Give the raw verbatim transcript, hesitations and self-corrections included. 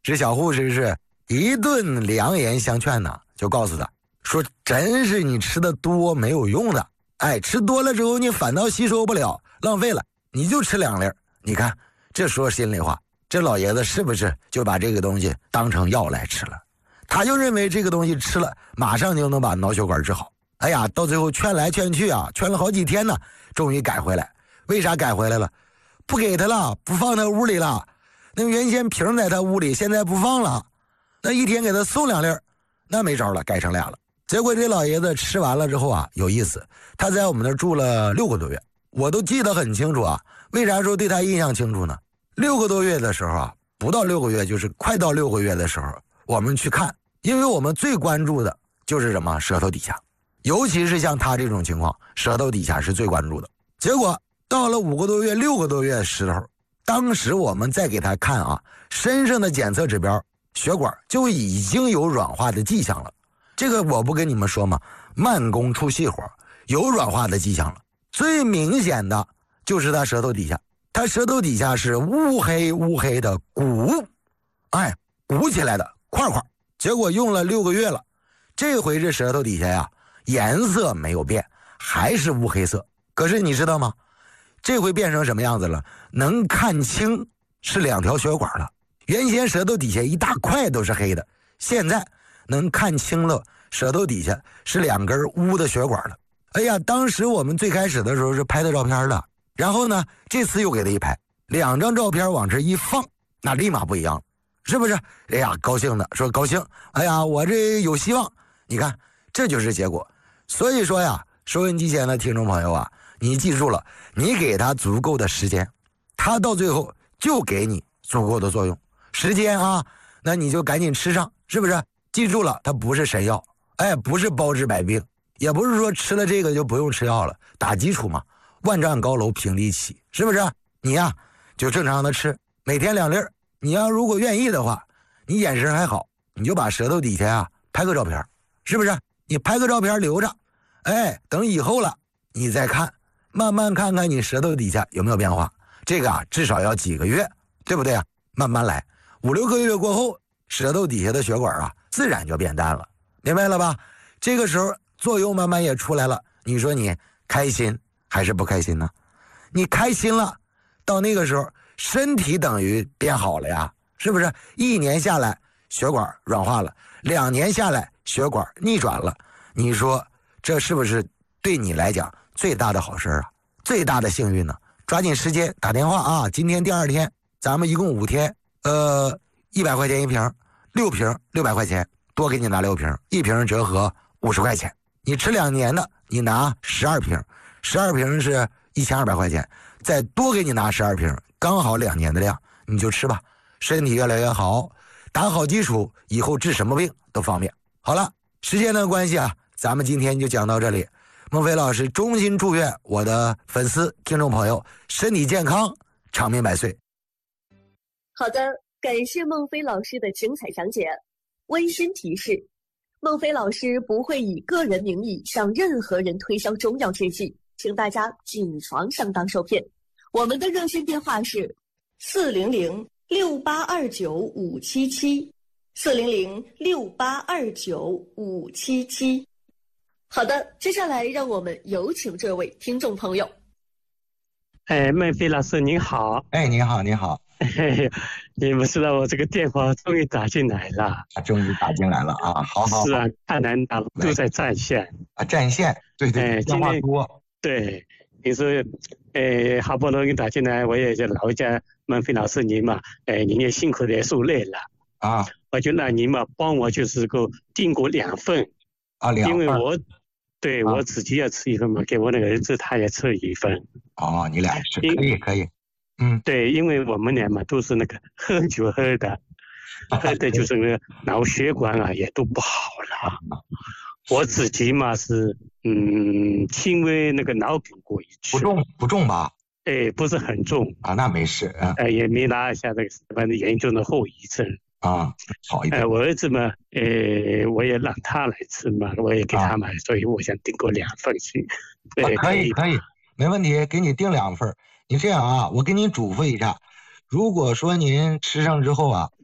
这小护士是一顿良言相劝呢，就告诉他说，真是你吃的多没有用的，哎，吃多了之后你反倒吸收不了，浪费了，你就吃两粒。你看这说心里话，这老爷子是不是就把这个东西当成药来吃了？他就认为这个东西吃了马上就能把脑血管治好。哎呀，到最后劝来劝去啊，劝了好几天呢，终于改回来。为啥改回来了？不给他了，不放他屋里了。那原先瓶在他屋里，现在不放了。那一天给他送两粒，那没招了，改成俩了。结果这老爷子吃完了之后啊，有意思，他在我们那儿住了六个多月，我都记得很清楚啊。为啥说对他印象清楚呢？六个多月的时候啊，不到六个月，就是快到六个月的时候，我们去看，因为我们最关注的就是什么？舌头底下，尤其是像他这种情况，舌头底下是最关注的。结果到了五个多月、六个多月的时候，当时我们再给他看啊，身上的检测指标，血管就已经有软化的迹象了。这个我不跟你们说吗？慢工出细活，有软化的迹象了。最明显的就是他舌头底下，他舌头底下是乌黑乌黑的鼓，哎，鼓起来的块块。结果用了六个月了，这回这舌头底下呀，颜色没有变，还是乌黑色。可是你知道吗？这回变成什么样子了？能看清是两条血管了。原先舌头底下一大块都是黑的，现在能看清了舌头底下是两根乌的血管了。哎呀，当时我们最开始的时候是拍的照片了，然后呢，这次又给他一拍，两张照片往这一放，那立马不一样了，是不是？哎呀，高兴的说高兴，哎呀，我这有希望。你看，这就是结果。所以说呀，收音机前的听众朋友啊，你记住了，你给他足够的时间，他到最后就给你足够的作用。时间啊，那你就赶紧吃上，是不是？记住了，它不是神药，哎，不是包治百病，也不是说吃了这个就不用吃药了，打基础嘛，万丈高楼平地起，是不是？你呀就正常的吃，每天两粒。你要如果愿意的话，你眼神还好，你就把舌头底下啊拍个照片，是不是？你拍个照片留着，哎，等以后了你再看，慢慢看看你舌头底下有没有变化。这个啊至少要几个月，对不对啊？慢慢来，五六个月过后，舌头底下的血管啊自然就变淡了，明白了吧？这个时候作用慢慢也出来了，你说你开心还是不开心呢？你开心了，到那个时候身体等于变好了呀，是不是？一年下来血管软化了，两年下来血管逆转了，你说这是不是对你来讲最大的好事啊？最大的幸运呢？抓紧时间打电话啊！今天第二天，咱们一共五天，呃，一百块钱一瓶，六瓶六百块钱，多给你拿六瓶，一瓶折合五十块钱。你吃两年的，你拿十二瓶，十二瓶是一千二百块钱，再多给你拿十二瓶，刚好两年的量，你就吃吧，身体越来越好，打好基础，以后治什么病都方便。好了，时间的关系啊，咱们今天就讲到这里。孟非老师衷心祝愿我的粉丝听众朋友身体健康，长命百岁。 好的，感谢孟非老师的精彩讲解。温馨提示，孟非老师不会以个人名义向任何人推销中药制剂，请大家谨防上当受骗。我们的热线电话是四零零六八二九五七七，四零零六八二九五七七。好的，接下来让我们有请这位听众朋友。 哎，孟非老师您好。 哎，你好，你好。 哎，你们知道我这个电话终于打进来了， 啊、终于打进来了啊！好好好， 是啊，太难打了，都在占线啊，占线，对对， 哎， 电话多。 对，你说，哎，好不容易打进来，我也就劳驾孟非老师您嘛，哎，您也辛苦的也受累了啊， 我就让您嘛帮我就是够订过两份啊，两份， 因为我。对、啊、我自己也吃一份嘛，给我那个儿子他也吃一份。 哦，你俩吃可以可以，嗯， 对，因为我们俩嘛都是那个喝酒喝的，喝的就是那个脑血管啊也都不好了。我自己嘛是嗯轻微那个脑梗过一次， 不重不重吧？ 哎，不是很重啊，那没事啊， 哎，也没拿下这个反正严重的后遗症。 啊，好一点。 哎，我儿子嘛，呃，我也让他来吃嘛，我也给他买，啊、所以我想订过两份去。 啊，可以可以，没问题，给你订两份。你这样啊，我给您嘱咐一下，如果说您吃上之后啊，